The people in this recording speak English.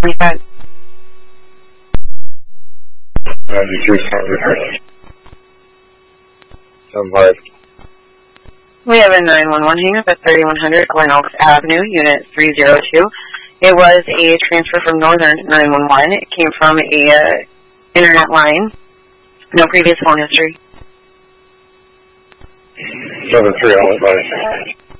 got 9300. 75. We have a 911 hang up at 3100 Glen Oaks Avenue, Unit 302. It was a transfer from Northern 911. It came from a internet line. No previous phone history. 73, I'll advise.